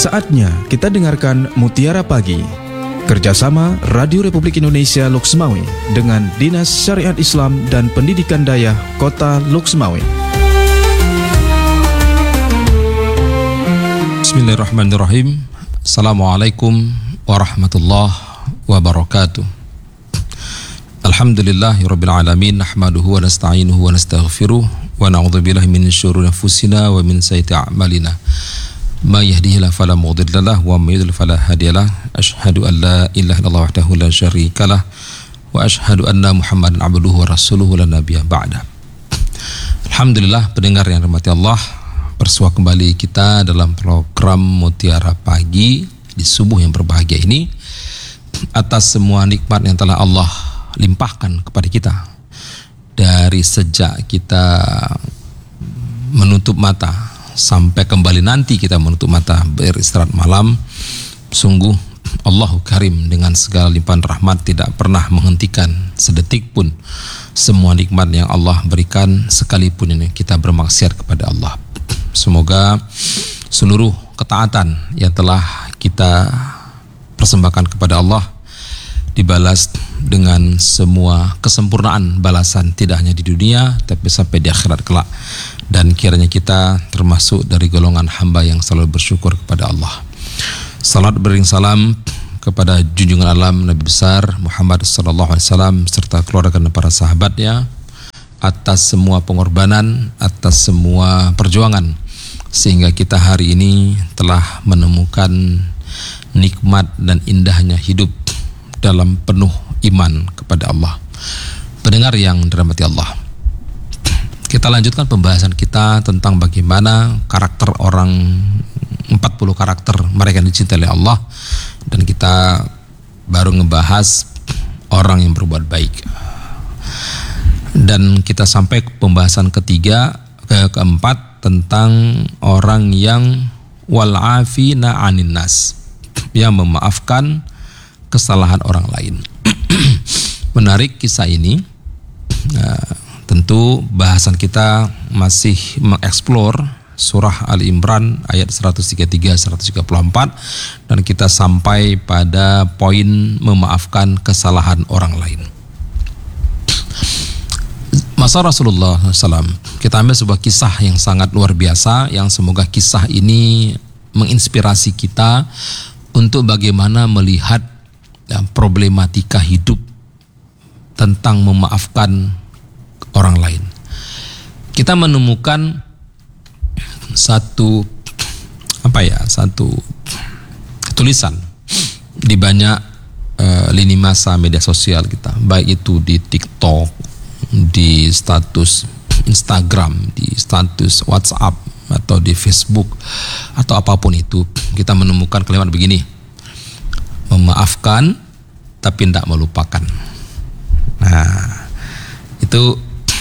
Saatnya kita dengarkan Mutiara Pagi, kerjasama Radio Republik Indonesia Loksmawe dengan Dinas Syariat Islam dan Pendidikan Dayah Kota Loksmawe. Bismillahirrahmanirrahim. Assalamualaikum warahmatullahi wabarakatuh. Alhamdulillahirabbil alamin, nahmaduhu wa nasta'inuhu wa nastaghfiruh wa na'udzubillahi min syururi anfusina wa min sayyiati a'malina. May yahdihillahu fala mudhillalah wa may yudlil fala hadiyalah. Asyhadu an la ilaha illallah wahdahu la syarikalah wa asyhadu anna Muhammadan abduhu wa rasuluhu la nabiyya ba'da. Alhamdulillah, pendengar yang dirahmati Allah, bersua kembali kita dalam program Mutiara Pagi di subuh yang berbahagia ini, atas semua nikmat yang telah Allah limpahkan kepada kita dari sejak kita menutup mata sampai kembali nanti kita menutup mata beristirahat malam. Sungguh Allahu Karim dengan segala limpahan rahmat tidak pernah menghentikan sedetik pun semua nikmat yang Allah berikan, sekalipun ini kita bermaksiat kepada Allah. Semoga seluruh ketaatan yang telah kita persembahkan kepada Allah dibalas dengan semua kesempurnaan balasan, tidak hanya di dunia tapi sampai di akhirat kelak. Dan kiranya kita termasuk dari golongan hamba yang selalu bersyukur kepada Allah. Salat beriring salam kepada junjungan alam Nabi besar Muhammad sallallahu alaihi wasallam serta keluarga dan para sahabatnya, atas semua pengorbanan, atas semua perjuangan, sehingga kita hari ini telah menemukan nikmat dan indahnya hidup dalam penuh iman kepada Allah. Pendengar yang dirahmati Allah, kita lanjutkan pembahasan kita tentang bagaimana karakter orang, 40 karakter mereka yang dicintai oleh Allah, dan kita baru ngebahas orang yang berbuat baik. Dan kita sampai ke pembahasan keempat tentang orang yang wal'afina 'anin nas, yang memaafkan kesalahan orang lain. Menarik kisah ini. Tentu bahasan kita masih mengeksplor surah Ali Imran ayat 133-134, dan kita sampai pada poin memaafkan kesalahan orang lain. Masa Rasulullah SAW, kita ambil sebuah kisah yang sangat luar biasa, yang semoga kisah ini menginspirasi kita untuk bagaimana melihat problematika hidup tentang memaafkan orang lain. Kita menemukan satu tulisan di banyak lini masa media sosial kita, baik itu di TikTok, di status Instagram, di status WhatsApp, atau di Facebook, atau apapun itu. Kita menemukan kalimat begini: memaafkan tapi tidak melupakan. Nah, itu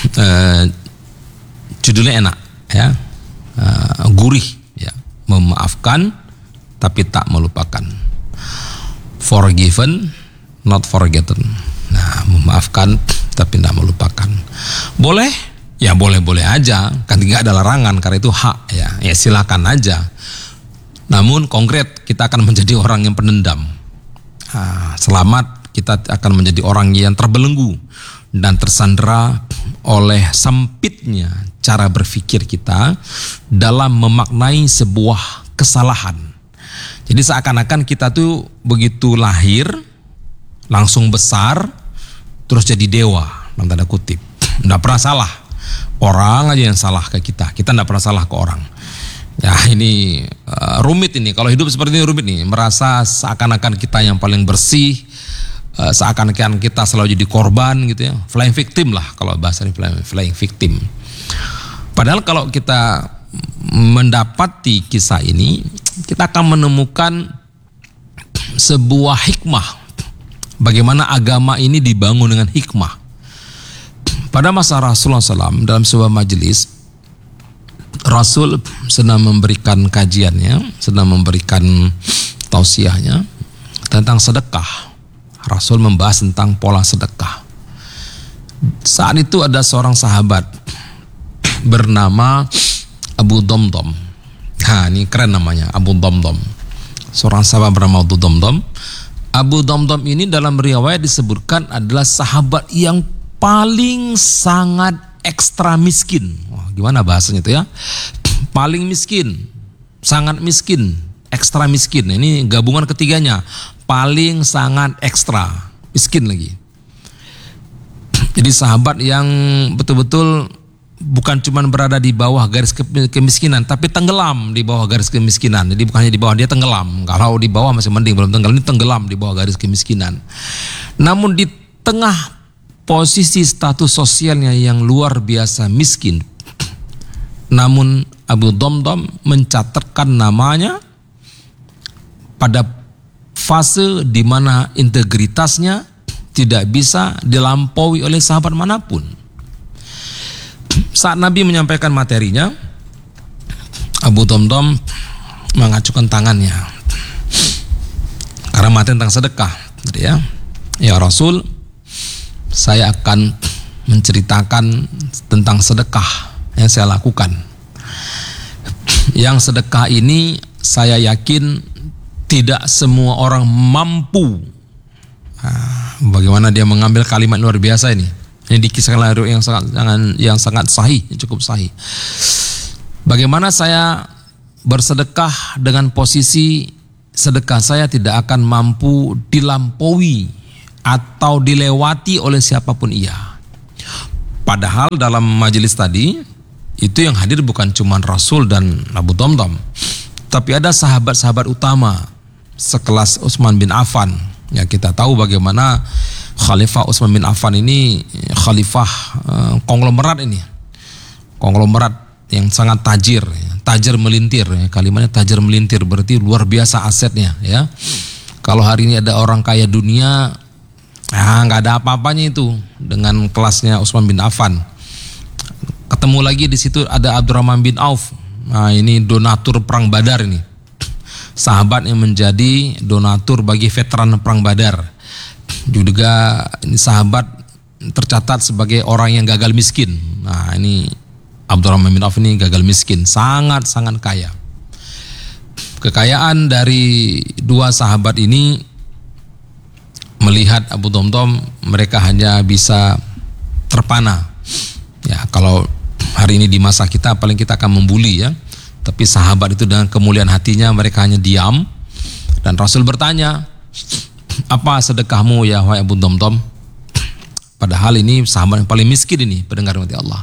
judulnya enak ya, gurih ya. Memaafkan tapi tak melupakan, forgiven not forgotten. Nah, memaafkan tapi tidak melupakan. Boleh ya, boleh aja, kan tidak ada larangan, karena itu hak ya silakan aja. Namun konkret, kita akan menjadi orang yang pendendam. Selamat, kita akan menjadi orang yang terbelenggu dan tersandera oleh sempitnya cara berpikir kita dalam memaknai sebuah kesalahan. Jadi seakan-akan kita tuh begitu lahir langsung besar terus jadi dewa, dalam tanda kutip. Nggak pernah salah, orang aja yang salah ke kita nggak pernah salah ke orang. Ya ini rumit ini, kalau hidup seperti ini rumit nih, merasa seakan-akan kita yang paling bersih, seakan-akan kita selalu jadi korban gitu ya, flying victim lah kalau bahasanya, flying victim. Padahal kalau kita mendapati kisah ini, kita akan menemukan sebuah hikmah, bagaimana agama ini dibangun dengan hikmah. Pada masa Rasulullah SAW, dalam sebuah majelis, Rasul sedang memberikan kajiannya, sedang memberikan tausiahnya tentang sedekah. Rasul membahas tentang pola sedekah. Saat itu ada seorang sahabat bernama Abu Damdam. Nah, ini keren namanya, Abu Damdam. seorang sahabat bernama Abu Damdam. Abu Damdam ini dalam riwayat disebutkan adalah sahabat yang paling sangat ekstra miskin. Wah, gimana bahasanya itu ya? Paling miskin, sangat miskin, ekstra miskin. Ini gabungan ketiganya. Paling sangat ekstra miskin lagi. Jadi sahabat yang betul-betul bukan cuma berada di bawah garis kemiskinan, tapi tenggelam di bawah garis kemiskinan. Jadi bukannya di bawah, dia tenggelam. Kalau di bawah masih mending, belum tenggelam, ini tenggelam di bawah garis kemiskinan. Namun di tengah posisi status sosialnya yang luar biasa miskin, namun Abu Damdam mencatatkan namanya pada fase di mana integritasnya tidak bisa dilampaui oleh sahabat manapun. Saat Nabi menyampaikan materinya, Abu Damdam mengacukan tangannya karena materi tentang sedekah. Jadi ya Rasul, saya akan menceritakan tentang sedekah yang saya lakukan. Yang sedekah ini saya yakin tidak semua orang mampu. Bagaimana dia mengambil kalimat luar biasa ini? Ini dikisahkan yang sangat sahih, cukup sahih. Bagaimana saya bersedekah dengan posisi sedekah saya tidak akan mampu dilampaui atau dilewati oleh siapapun ia. Padahal dalam majelis tadi itu yang hadir bukan cuma Rasul dan Abu Damdam, tapi ada sahabat-sahabat utama sekelas Utsman bin Affan. Ya, kita tahu bagaimana Khalifah Utsman bin Affan ini khalifah konglomerat ini. Konglomerat yang sangat tajir melintir. Kalimatnya tajir melintir berarti luar biasa asetnya ya. Kalau hari ini ada orang kaya dunia, nggak ada apa-apanya itu dengan kelasnya Utsman bin Affan. Ketemu lagi di situ ada Abdurrahman bin Auf. Nah, ini donatur perang Badar ini. Sahabat yang menjadi donatur bagi veteran perang Badar. Juga ini sahabat tercatat sebagai orang yang gagal miskin. Nah, ini Abdurrahman bin Auf ini gagal miskin, sangat-sangat kaya. Kekayaan dari dua sahabat ini melihat Abu Damdam, mereka hanya bisa terpana. Ya, kalau hari ini di masa kita paling kita akan membuli ya. Tapi sahabat itu dengan kemuliaan hatinya mereka hanya diam. Dan Rasul bertanya, apa sedekahmu ya wahai Abu Damdam? Padahal ini sahabat yang paling miskin ini, pendengar rahmati Allah.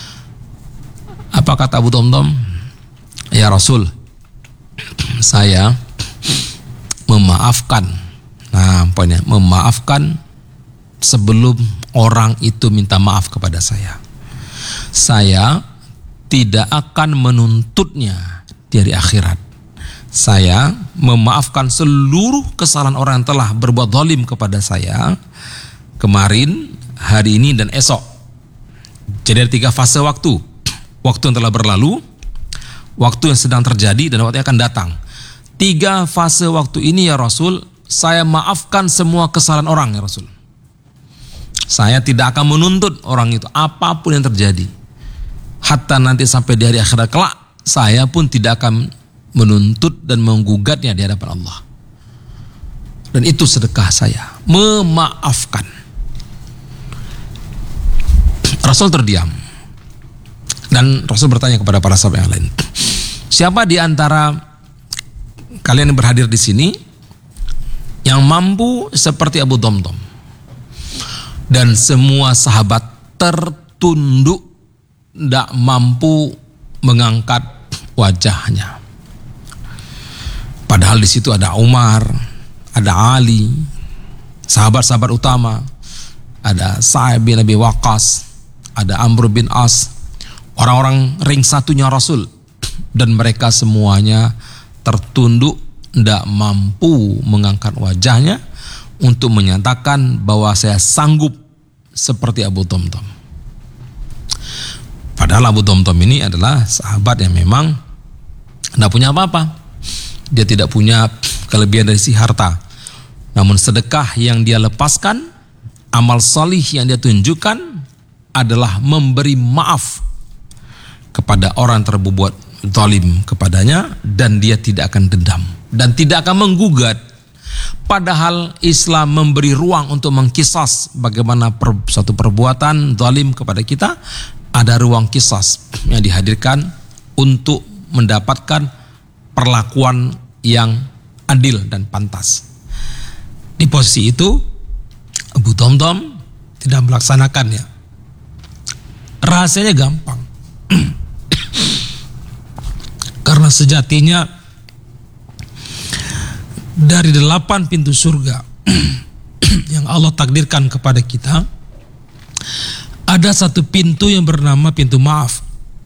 Apa kata Abu Damdam? Ya Rasul, saya memaafkan. Nah, poinnya memaafkan sebelum orang itu minta maaf kepada saya. Saya tidak akan menuntutnya dari akhirat. Saya memaafkan seluruh kesalahan orang yang telah berbuat zalim kepada saya kemarin, hari ini, dan esok. Jadi ada 3 fase waktu. Waktu yang telah berlalu, waktu yang sedang terjadi, dan waktu yang akan datang. 3 fase waktu ini ya Rasul, saya maafkan semua kesalahan orang ya Rasul. Saya tidak akan menuntut orang itu apapun yang terjadi. Hatta nanti sampai di hari akhirat kelak, saya pun tidak akan menuntut dan menggugatnya di hadapan Allah. Dan itu sedekah saya, memaafkan. Rasul terdiam. Dan Rasul bertanya kepada para sahabat yang lain, siapa di antara kalian yang berhadir di sini yang mampu seperti Abu Damdam? Dan semua sahabat tertunduk, tidak mampu mengangkat wajahnya. Padahal di situ ada Umar, ada Ali, sahabat-sahabat utama, ada Sa'ad bin Abi Waqqas, ada Amr bin As, orang-orang ring satunya Rasul, dan mereka semuanya tertunduk, tidak mampu mengangkat wajahnya untuk menyatakan bahwa saya sanggup seperti Abu Damdam. Padahal Abu Damdam ini adalah sahabat yang memang tidak punya apa-apa. Dia tidak punya kelebihan dari si harta. Namun sedekah yang dia lepaskan, amal salih yang dia tunjukkan adalah memberi maaf kepada orang yang terbuat zalim kepadanya, dan dia tidak akan dendam. dan tidak akan menggugat. Padahal Islam memberi ruang untuk mengkisas bagaimana suatu perbuatan zalim kepada kita, ada ruang kisas yang dihadirkan untuk mendapatkan perlakuan yang adil dan pantas. Di posisi itu Abu Damdam tidak melaksanakannya. Rahasianya gampang. Karena sejatinya dari 8 pintu surga yang Allah takdirkan kepada kita, ada satu pintu yang bernama pintu maaf.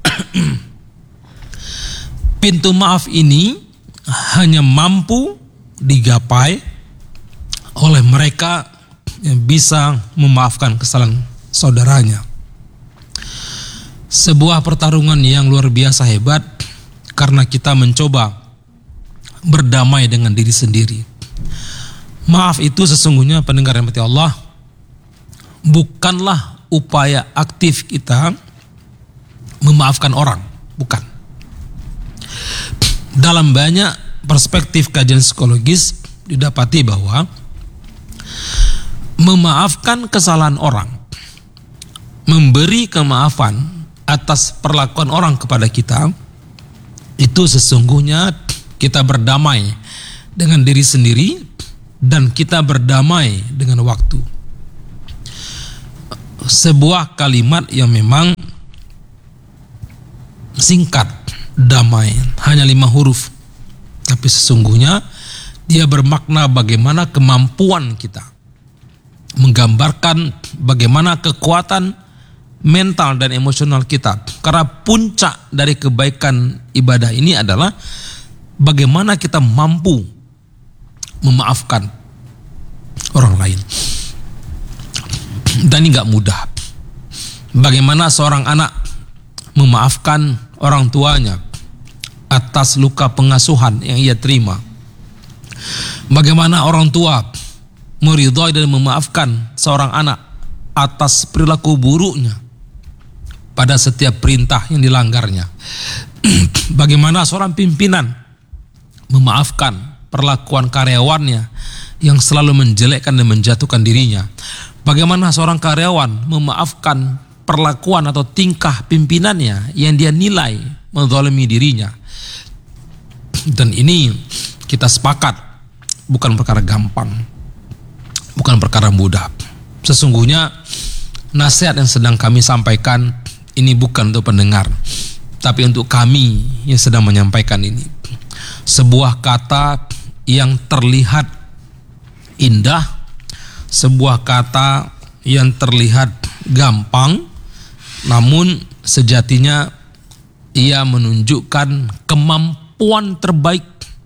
Pintu maaf ini hanya mampu digapai oleh mereka yang bisa memaafkan kesalahan saudaranya. Sebuah pertarungan yang luar biasa hebat, karena kita mencoba berdamai dengan diri sendiri. Maaf itu sesungguhnya, pendengar yang dirahmati Allah, bukanlah upaya aktif kita memaafkan orang, bukan. Dalam banyak perspektif kajian psikologis didapati bahwa memaafkan kesalahan orang, memberi kemaafan atas perlakuan orang kepada kita, itu sesungguhnya kita berdamai dengan diri sendiri dan kita berdamai dengan waktu. Sebuah kalimat yang memang singkat, damai, hanya 5 huruf, tapi sesungguhnya dia bermakna bagaimana kemampuan kita, menggambarkan bagaimana kekuatan mental dan emosional kita. Karena puncak dari kebaikan ibadah ini adalah bagaimana kita mampu memaafkan orang lain. Dan ini gak mudah. Bagaimana seorang anak memaafkan orang tuanya atas luka pengasuhan yang ia terima. Bagaimana orang tua meridhai dan memaafkan seorang anak atas perilaku buruknya pada setiap perintah yang dilanggarnya. Bagaimana seorang pimpinan memaafkan perlakuan karyawannya yang selalu menjelekkan dan menjatuhkan dirinya. Bagaimana seorang karyawan memaafkan perlakuan atau tingkah pimpinannya yang dia nilai menzalimi dirinya. Dan ini kita sepakat bukan perkara gampang, bukan perkara mudah. Sesungguhnya nasihat yang sedang kami sampaikan ini bukan untuk pendengar, tapi untuk kami yang sedang menyampaikan ini. Sebuah kata yang terlihat indah, sebuah kata yang terlihat gampang, namun sejatinya ia menunjukkan kemampuan terbaik,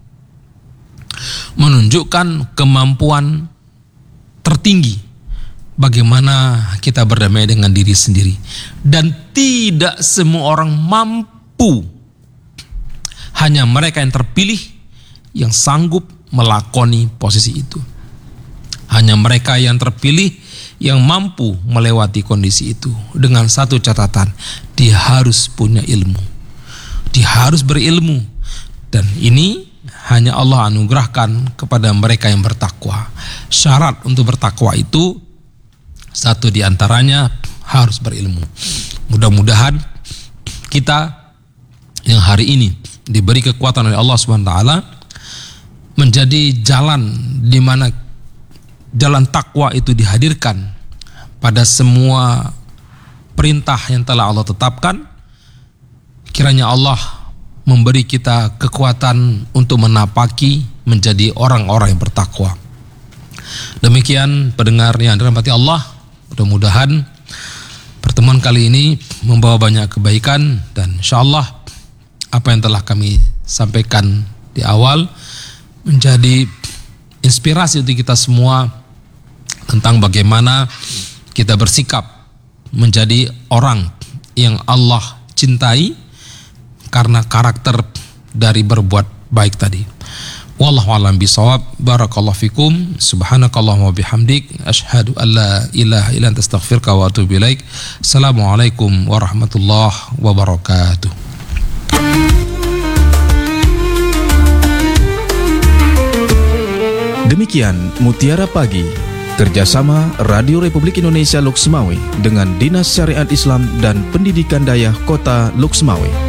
menunjukkan kemampuan tertinggi bagaimana kita berdamai dengan diri sendiri. Dan tidak semua orang mampu, hanya mereka yang terpilih yang sanggup melakoni posisi itu. Hanya mereka yang terpilih yang mampu melewati kondisi itu. Dengan satu catatan, dia harus punya ilmu, dia harus berilmu. Dan ini hanya Allah anugerahkan kepada mereka yang bertakwa. Syarat untuk bertakwa itu satu diantaranya harus berilmu. Mudah-mudahan kita yang hari ini diberi kekuatan oleh Allah SWT menjadi jalan di mana jalan takwa itu dihadirkan pada semua perintah yang telah Allah tetapkan. Kiranya Allah memberi kita kekuatan untuk menapaki menjadi orang-orang yang bertakwa. Demikian pendengar yang dirahmati Allah, mudah-mudahan pertemuan kali ini membawa banyak kebaikan, dan insyaallah apa yang telah kami sampaikan di awal menjadi inspirasi untuk kita semua tentang bagaimana kita bersikap menjadi orang yang Allah cintai karena karakter dari berbuat baik tadi. Wallahu a'lam bishawab. Barakallahu fikum. Subhanakallahumma bihamdik, asyhadu an la ilaha illa anta, astaghfiruka wa atubu ilaik. Assalamualaikum warahmatullahi wabarakatuh. Demikian Mutiara Pagi, kerjasama Radio Republik Indonesia Lok Sumawe dengan Dinas Syariat Islam dan Pendidikan Dayah Kota Lok Sumawe.